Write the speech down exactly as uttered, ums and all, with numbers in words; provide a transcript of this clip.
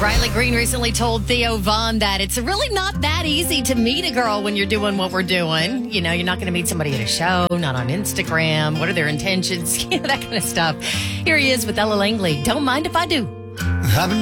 Riley Green recently told Theo Vaughn that it's really not that easy to meet a girl when you're doing what we're doing. You know, you're not going to meet somebody at a show, not on Instagram. What are their intentions? You know, that kind of stuff. Here he is with Ella Langley. Don't mind if I do. I've been